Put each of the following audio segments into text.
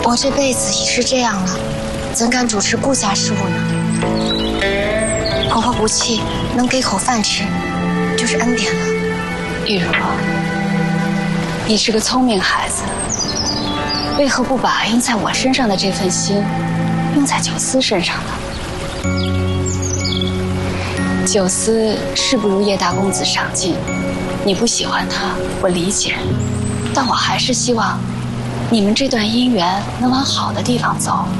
我这辈子已是这样了，怎敢主持顾家事务呢？婆婆不弃，能给口饭吃，就是恩典了。 玉茹，你是个聪明孩子，为何不把用在我身上的这份心，用在九思身上呢？九思是不如叶大公子上进，你不喜欢他，我理解，但我还是希望你们这段姻缘能往好的地方走。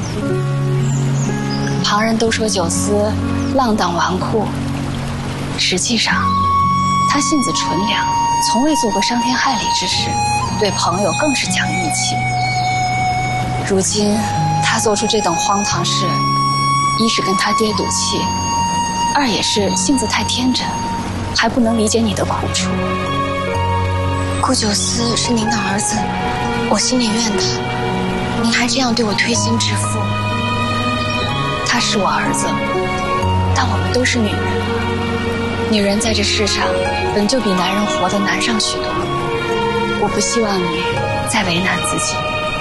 旁人都说九思浪荡纨绔，实际上他性子纯良，从未做过伤天害理之事，对朋友更是讲义气。如今他做出这等荒唐事，一是跟他爹赌气，二也是性子太天真，还不能理解你的苦处。 顾九思是您的儿子，我心里怨他，您还这样对我推心置腹。 他是我儿子，但我们都是女人，女人在这世上本就比男人活得难上许多，我不希望你再为难自己。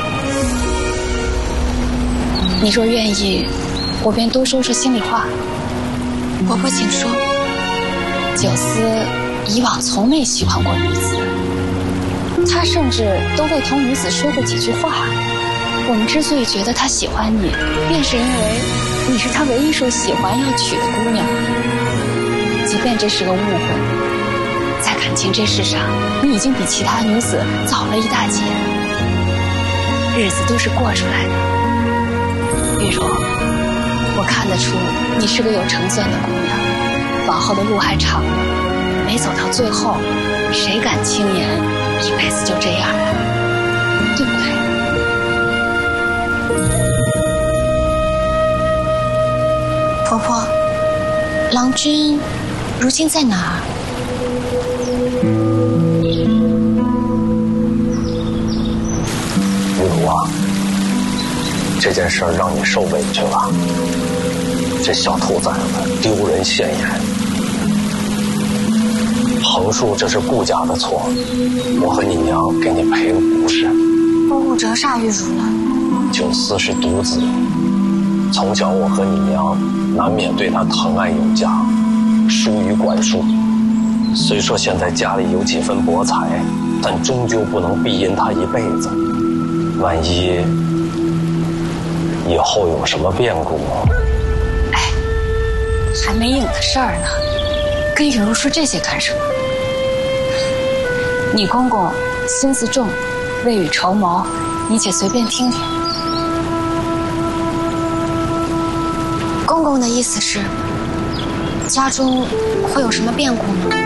你若愿意，我便多说说心里话。 婆婆请说。 九思以往从没喜欢过女子，他甚至都未同女子说过几句话。我们之所以觉得他喜欢你，便是因为你是他唯一说喜欢要娶的姑娘。即便这是个误会，在感情这事上，你已经比其他女子早了一大截，日子都是过出来的。玉茹，我看得出你是个有成见的姑娘，往后的路还长，没走到最后，谁敢轻言一辈子就这样啊？对不对？ 婆婆，郎君如今在哪儿？ 玉茹啊，这件事儿让你受委屈了，这小兔崽子丢人现眼。横竖这是顾家的错，我和你娘给你赔个不是。 姑姑折煞玉茹了。 九思是独子，从小我和你娘难免对他疼爱有加，疏于管束。虽说现在家里有几分薄彩，但终究不能庇荫他一辈子。万一以后有什么变故， 哎，还没影的事儿呢，跟雨茹说这些干什么？你公公心思重，未雨绸缪，你且随便听听。 公公的意思是，家中会有什么变故呢？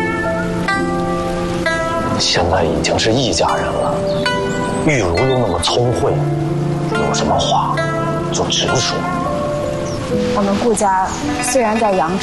现在已经是一家人了，玉茹又那么聪慧，有什么话就直说。 我们顾家虽然在扬州，